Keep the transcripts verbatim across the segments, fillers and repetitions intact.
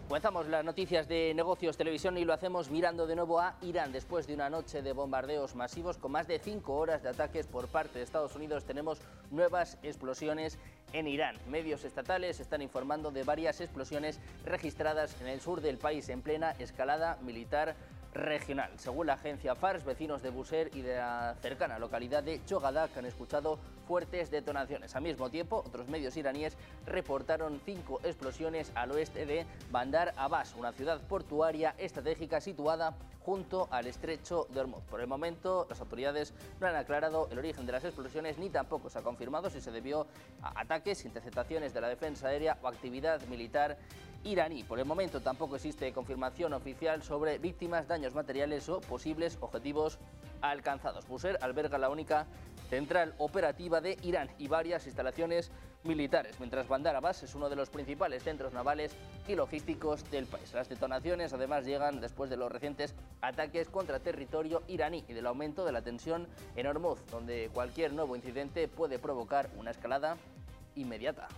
Comenzamos las noticias de negocios, televisión, y lo hacemos mirando de nuevo a Irán. Después de una noche de bombardeos masivos con más de cinco horas de ataques por parte de Estados Unidos, tenemos nuevas explosiones en Irán. Medios estatales están informando de varias explosiones registradas en el sur del país en plena escalada militar regional. Según la agencia Fars, vecinos de Bushehr y de la cercana localidad de Çogadak han escuchado fuertes detonaciones. Al mismo tiempo, otros medios iraníes reportaron cinco explosiones al oeste de Bandar Abbas, una ciudad portuaria estratégica situada junto al estrecho de Hormuz. Por el momento, las autoridades no han aclarado el origen de las explosiones ni tampoco se ha confirmado si se debió a ataques, interceptaciones de la defensa aérea o actividad militar iraní. Por el momento tampoco existe confirmación oficial sobre víctimas, daños materiales o posibles objetivos alcanzados. Bushehr alberga la única central operativa de Irán y varias instalaciones militares, mientras Bandar Abbas es uno de los principales centros navales y logísticos del país. Las detonaciones además llegan después de los recientes ataques contra territorio iraní y del aumento de la tensión en Hormuz, donde cualquier nuevo incidente puede provocar una escalada inmediata.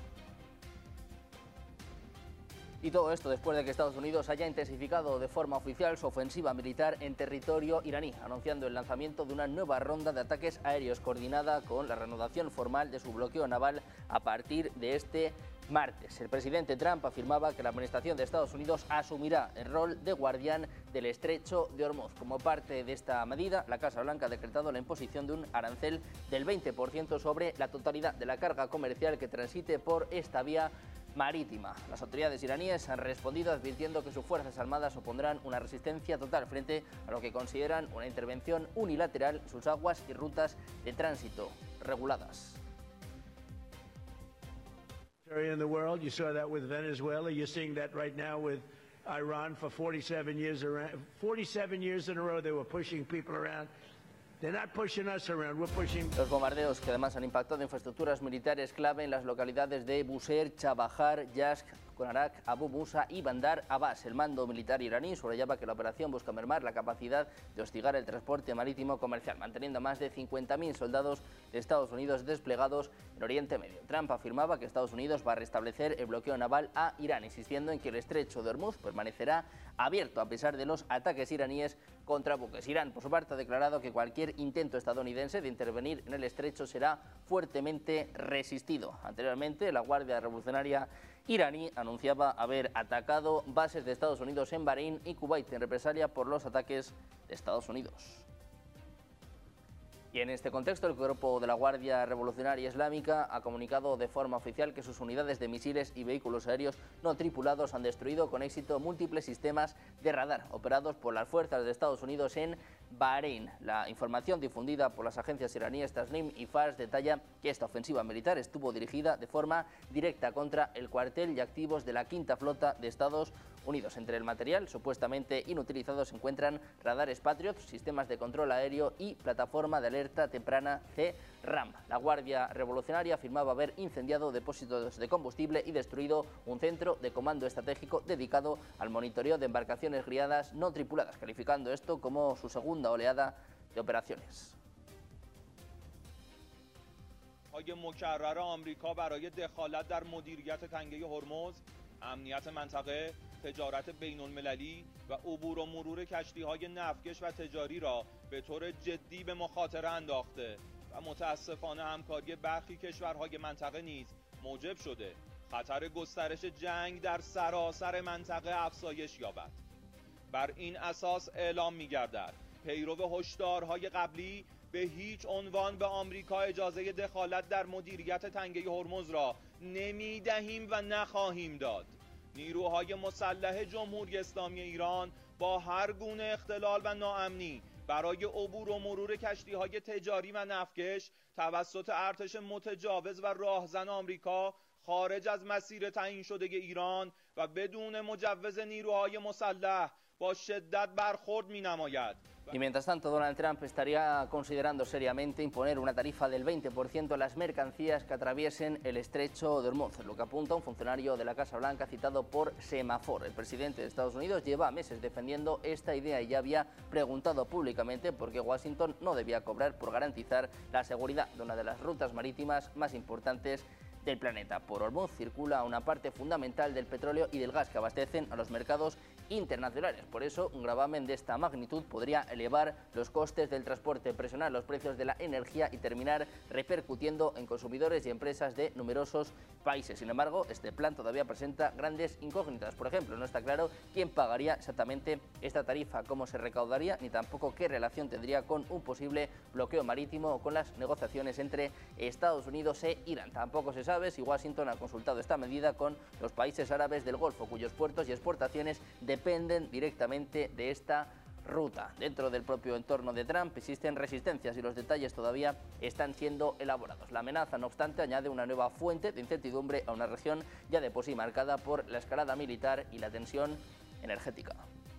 Y todo esto después de que Estados Unidos haya intensificado de forma oficial su ofensiva militar en territorio iraní, anunciando el lanzamiento de una nueva ronda de ataques aéreos coordinada con la reanudación formal de su bloqueo naval a partir de este martes. El presidente Trump afirmaba que la administración de Estados Unidos asumirá el rol de guardián del estrecho de Hormuz. Como parte de esta medida, la Casa Blanca ha decretado la imposición de un arancel del veinte por ciento sobre la totalidad de la carga comercial que transite por esta vía marítima. Las autoridades iraníes han respondido advirtiendo que sus fuerzas armadas opondrán una resistencia total frente a lo que consideran una intervención unilateral en sus aguas y rutas de tránsito reguladas. In the world, you saw that with Venezuela. You're seeing that right now with Iran. For forty-seven years around, forty-seven years in a row, they were pushing people around. They're not pushing us around. We're pushing. Los bombardeos que además han impactado infraestructuras militares clave en las localidades de Bushehr, Chabahar, Yashk, Konarak, Abu Musa y Bandar Abbas. El mando militar iraní subrayaba que la operación busca mermar la capacidad de hostigar el transporte marítimo comercial, manteniendo a más de cincuenta mil soldados de Estados Unidos desplegados en Oriente Medio. Trump afirmaba que Estados Unidos va a restablecer el bloqueo naval a Irán, insistiendo en que el estrecho de Hormuz permanecerá abierto a pesar de los ataques iraníes contra buques. Irán, por su parte, ha declarado que cualquier intento estadounidense de intervenir en el estrecho será fuertemente resistido. Anteriormente, la Guardia Revolucionaria iraní anunciaba haber atacado bases de Estados Unidos en Bahrein y Kuwait en represalia por los ataques de Estados Unidos. Y en este contexto, el cuerpo de la Guardia Revolucionaria Islámica ha comunicado de forma oficial que sus unidades de misiles y vehículos aéreos no tripulados han destruido con éxito múltiples sistemas de radar operados por las fuerzas de Estados Unidos en Bahrein. La información difundida por las agencias iraníes Tasnim y Fars detalla que esta ofensiva militar estuvo dirigida de forma directa contra el cuartel y activos de la Quinta Flota de Estados Unidos. Entre el material supuestamente inutilizado se encuentran radares Patriot, sistemas de control aéreo y plataforma de alerta temprana C RAM. La Guardia Revolucionaria afirmaba haber incendiado depósitos de combustible y destruido un centro de comando estratégico dedicado al monitoreo de embarcaciones guiadas no tripuladas, calificando esto como su segunda oleada de operaciones. های مکرر آمریکا برای دخالت در مدیریت تنگه هرمز، امنیت منطقه، تجارت بین المللی و عبور و مرور کشتی‌های نفتکش و تجاری را به طور جدی به مخاطره انداخته و متاسفانه همکاری برخی کشورهای منطقه نیز موجب شده خطر گسترش جنگ در سراسر منطقه افزایش یابد. بر این اساس اعلام می‌گردد پیرو هشدارهای قبلی به هیچ عنوان به آمریکا اجازه دخالت در مدیریت تنگه هرمز را نمی‌دهیم و نخواهیم داد. نیروهای مسلح جمهوری اسلامی ایران با هر گونه اختلال و ناامنی برای عبور و مرور کشتی‌های تجاری و نفتکش توسط ارتش متجاوز و راهزن آمریکا خارج از مسیر تعیین شده ایران و بدون مجوز نیروهای مسلح با شدت برخورد می‌نماید. Y mientras tanto, Donald Trump estaría considerando seriamente imponer una tarifa del veinte por ciento a las mercancías que atraviesen el estrecho de Hormuz, lo que apunta un funcionario de la Casa Blanca citado por Semafor. El presidente de Estados Unidos lleva meses defendiendo esta idea y ya había preguntado públicamente por qué Washington no debía cobrar por garantizar la seguridad de una de las rutas marítimas más importantes del planeta. Por Hormuz circula una parte fundamental del petróleo y del gas que abastecen a los mercados internacionales. Por eso, un gravamen de esta magnitud podría elevar los costes del transporte, presionar los precios de la energía y terminar repercutiendo en consumidores y empresas de numerosos países. Sin embargo, este plan todavía presenta grandes incógnitas. Por ejemplo, no está claro quién pagaría exactamente esta tarifa, cómo se recaudaría, ni tampoco qué relación tendría con un posible bloqueo marítimo o con las negociaciones entre Estados Unidos e Irán. Tampoco se sabe si Washington ha consultado esta medida con los países árabes del Golfo, cuyos puertos y exportaciones dependen directamente de esta ruta. Dentro del propio entorno de Trump existen resistencias y los detalles todavía están siendo elaborados. La amenaza, no obstante, añade una nueva fuente de incertidumbre a una región ya de por sí marcada por la escalada militar y la tensión energética.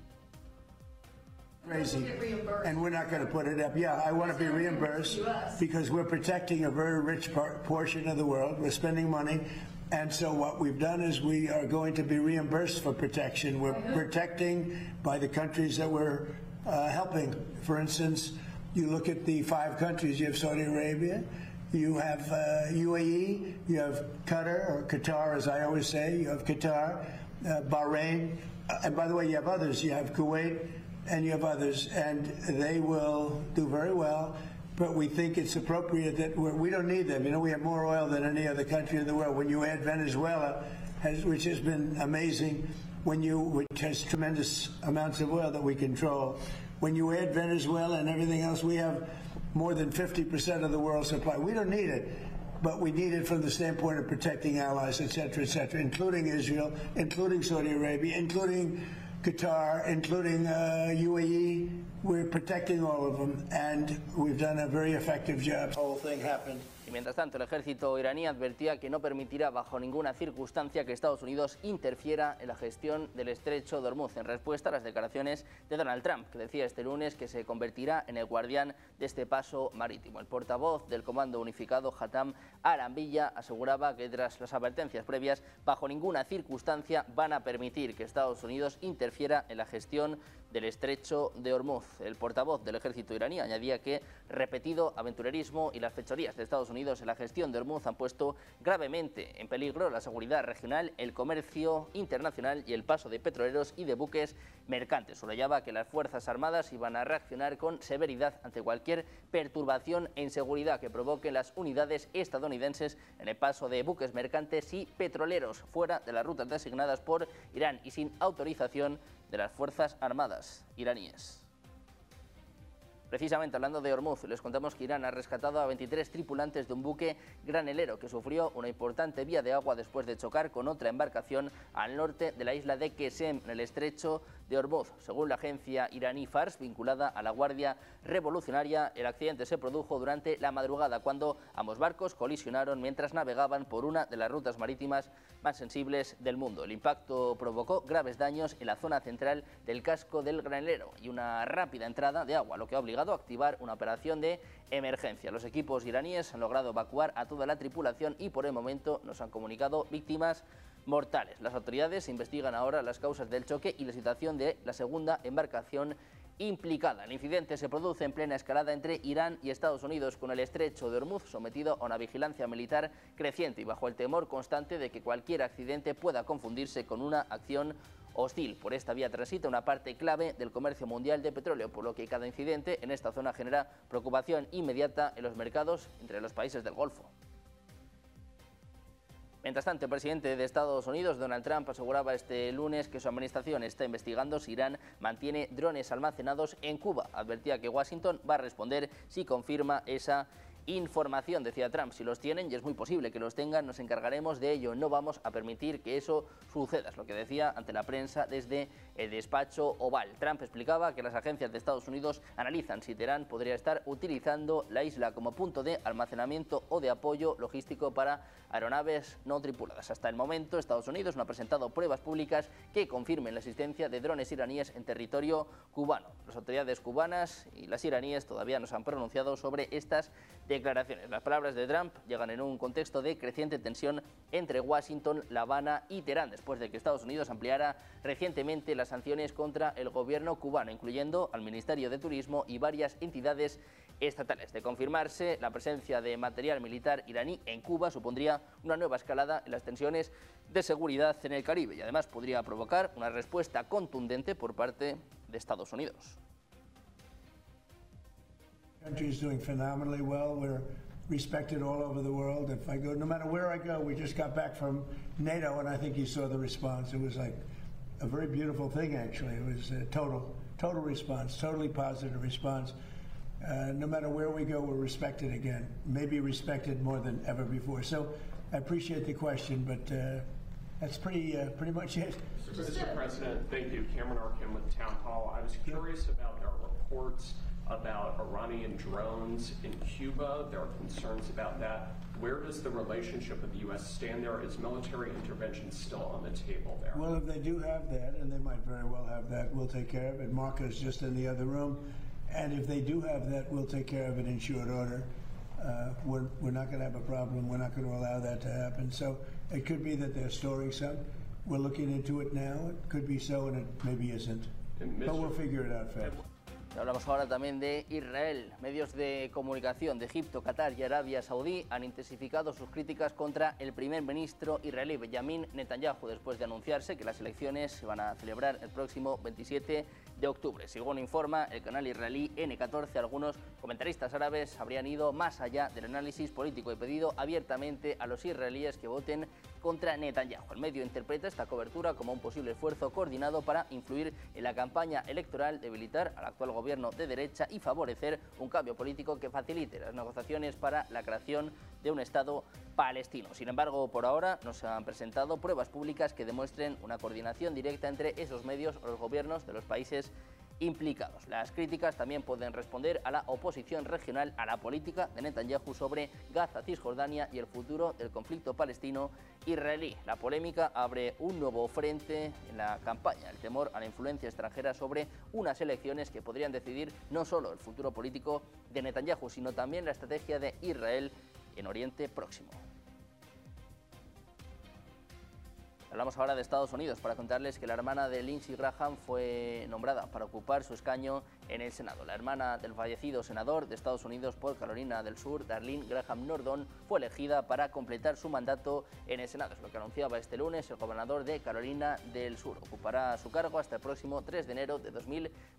Crazy, and we're not going to put it up. Yeah, I want to be reimbursed because we're protecting a very rich par portion of the world. We're spending money, and so what we've done is we are going to be reimbursed for protection. We're protecting by the countries that we're uh, helping. For instance, you look at the five countries. You have Saudi Arabia, you have uh, U A E, you have Qatar, or Qatar as I always say, you have Qatar, uh, Bahrain, uh, and by the way, you have others. You have Kuwait, and you have others, and they will do very well, but we think it's appropriate that we're, we don't need them. You know, we have more oil than any other country in the world. When you add Venezuela, has, which has been amazing, when you, which has tremendous amounts of oil that we control, when you add Venezuela and everything else, we have more than fifty percent of the world's supply. We don't need it, but we need it from the standpoint of protecting allies, et cetera, et cetera, including Israel, including Saudi Arabia, including Qatar, including uh, U A E. We're protecting all of them, and we've done a very effective job. The whole thing happened. Y mientras tanto, el ejército iraní advertía que no permitirá bajo ninguna circunstancia que Estados Unidos interfiera en la gestión del estrecho de Hormuz, en respuesta a las declaraciones de Donald Trump, que decía este lunes que se convertirá en el guardián de este paso marítimo. El portavoz del Comando Unificado, Hatham Al-Anbiya, aseguraba que tras las advertencias previas, bajo ninguna circunstancia van a permitir que Estados Unidos interfiera en la gestión del estrecho de Hormuz. El portavoz del ejército iraní añadía que repetido aventurerismo y las fechorías de Estados Unidos en la gestión de Hormuz han puesto gravemente en peligro la seguridad regional, el comercio internacional y el paso de petroleros y de buques mercantes. Subrayaba que las Fuerzas Armadas iban a reaccionar con severidad ante cualquier perturbación en seguridad que provoque las unidades estadounidenses en el paso de buques mercantes y petroleros fuera de las rutas designadas por Irán y sin autorización de las Fuerzas Armadas iraníes. Precisamente hablando de Hormuz, les contamos que Irán ha rescatado a veintitrés tripulantes de un buque granelero que sufrió una importante vía de agua después de chocar con otra embarcación al norte de la isla de Qesem, en el estrecho de Hormuz. Según la agencia iraní Fars, vinculada a la Guardia Revolucionaria, el accidente se produjo durante la madrugada cuando ambos barcos colisionaron mientras navegaban por una de las rutas marítimas más sensibles del mundo. El impacto provocó graves daños en la zona central del casco del granelero y una rápida entrada de agua, lo que ha obligado a activar una operación de emergencia. Los equipos iraníes han logrado evacuar a toda la tripulación y por el momento nos han comunicado víctimas mortales. Las autoridades investigan ahora las causas del choque y la situación de la segunda embarcación implicada. El incidente se produce en plena escalada entre Irán y Estados Unidos, con el estrecho de Hormuz sometido a una vigilancia militar creciente y bajo el temor constante de que cualquier accidente pueda confundirse con una acción hostil. Por esta vía transita una parte clave del comercio mundial de petróleo, por lo que cada incidente en esta zona genera preocupación inmediata en los mercados entre los países del Golfo. Mientras tanto, el presidente de Estados Unidos, Donald Trump, aseguraba este lunes que su administración está investigando si Irán mantiene drones almacenados en Cuba. Advertía que Washington va a responder si confirma esa información. Decía Trump, si los tienen, y es muy posible que los tengan, nos encargaremos de ello. No vamos a permitir que eso suceda, es lo que decía ante la prensa desde el despacho Oval. Trump explicaba que las agencias de Estados Unidos analizan si Teherán podría estar utilizando la isla como punto de almacenamiento o de apoyo logístico para aeronaves no tripuladas. Hasta el momento, Estados Unidos no ha presentado pruebas públicas que confirmen la existencia de drones iraníes en territorio cubano. Las autoridades cubanas y las iraníes todavía no se han pronunciado sobre estas declaraciones. Las palabras de Trump llegan en un contexto de creciente tensión entre Washington, La Habana y Teherán, después de que Estados Unidos ampliara recientemente las sanciones contra el gobierno cubano, incluyendo al Ministerio de Turismo y varias entidades estatales. De confirmarse, la presencia de material militar iraní en Cuba supondría una nueva escalada en las tensiones de seguridad en el Caribe y además podría provocar una respuesta contundente por parte de Estados Unidos. Country is doing phenomenally well. We're respected all over the world. If I go, no matter where I go, we just got back from NATO, and I think you saw the response. It was like a very beautiful thing, actually. It was a total, total response, totally positive response. Uh, no matter where we go, we're respected again, maybe respected more than ever before. So I appreciate the question, but uh, that's pretty, uh, pretty much it. Mister President, thank you. Cameron Arkin with Town Hall. I was curious about our reports about Iranian drones in Cuba. There are concerns about that. Where does the relationship with the U S stand there? Is military intervention still on the table there? Well, if they do have that, and they might very well have that, we'll take care of it. Marco's just in the other room. And if they do have that, we'll take care of it in short order. Uh, we're, we're not going to have a problem. We're not going to allow that to happen. So it could be that they're storing some. We're looking into it now. It could be so, and it maybe isn't. But we'll figure it out fast. Hablamos ahora también de Israel. Medios de comunicación de Egipto, Qatar y Arabia Saudí han intensificado sus críticas contra el primer ministro israelí Benjamin Netanyahu después de anunciarse que las elecciones se van a celebrar el próximo veintisiete de octubre. Según informa el canal israelí ene catorce, algunos comentaristas árabes habrían ido más allá del análisis político y pedido abiertamente a los israelíes que voten contra Netanyahu. El medio interpreta esta cobertura como un posible esfuerzo coordinado para influir en la campaña electoral, debilitar al actual gobierno de derecha y favorecer un cambio político que facilite las negociaciones para la creación de un Estado palestino. Sin embargo, por ahora no se han presentado pruebas públicas que demuestren una coordinación directa entre esos medios o los gobiernos de los países implicados. Las críticas también pueden responder a la oposición regional a la política de Netanyahu sobre Gaza, Cisjordania y el futuro del conflicto palestino-israelí. La polémica abre un nuevo frente en la campaña, el temor a la influencia extranjera sobre unas elecciones que podrían decidir no solo el futuro político de Netanyahu, sino también la estrategia de Israel en Oriente Próximo. Hablamos ahora de Estados Unidos para contarles que la hermana de Lindsey Graham fue nombrada para ocupar su escaño en el Senado. La hermana del fallecido senador de Estados Unidos por Carolina del Sur, Darlene Graham Nordon, fue elegida para completar su mandato en el Senado. Es lo que anunciaba este lunes el gobernador de Carolina del Sur. Ocupará su cargo hasta el próximo tres de enero de dos mil